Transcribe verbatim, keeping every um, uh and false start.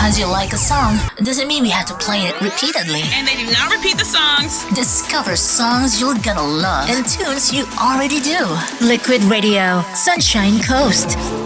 because you like a song doesn't mean we have to play it repeatedly. And they do not repeat the songs. Discover songs you're gonna love and tunes you already do. Liquid Radio, Sunshine Coast.